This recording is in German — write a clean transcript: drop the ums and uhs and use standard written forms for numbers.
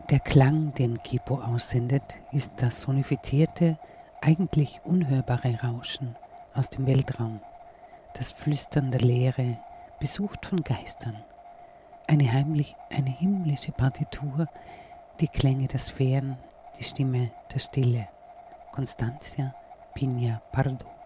Der Klang, den Kipo aussendet, ist das sonifizierte, eigentlich unhörbare Rauschen aus dem Weltraum, das Flüstern der Leere, besucht von Geistern, eine himmlische Partitur, die Klänge der Sphären, die Stimme der Stille. Constancia Piña Pardo.